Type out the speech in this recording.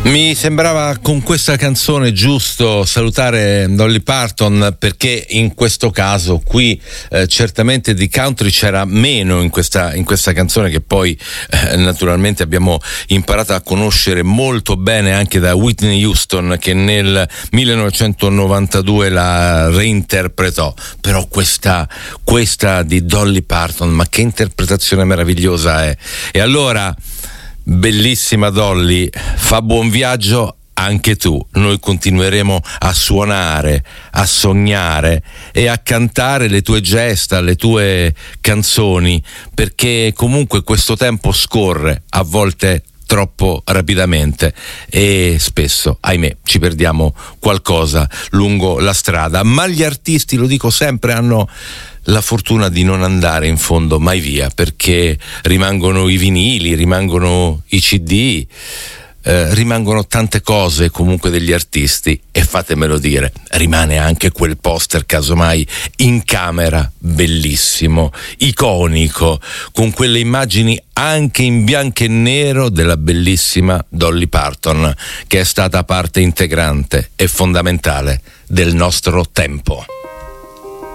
Mi sembrava con questa canzone giusto salutare Dolly Parton, perché in questo caso qui certamente di country c'era meno in questa canzone, che poi naturalmente abbiamo imparato a conoscere molto bene anche da Whitney Houston, che nel 1992 la reinterpretò. Però questa di Dolly Parton, ma che interpretazione meravigliosa è! E allora, bellissima Dolly, fa buon viaggio anche tu. Noi continueremo a suonare, a sognare e a cantare le tue gesta, le tue canzoni, perché comunque questo tempo scorre, a volte troppo rapidamente, e spesso, ahimè, ci perdiamo qualcosa lungo la strada. Ma gli artisti, lo dico sempre, hanno la fortuna di non andare in fondo mai via, perché rimangono i vinili, rimangono i CD, rimangono tante cose comunque degli artisti, e fatemelo dire, rimane anche quel poster casomai in camera, bellissimo, iconico, con quelle immagini anche in bianco e nero della bellissima Dolly Parton, che è stata parte integrante e fondamentale del nostro tempo.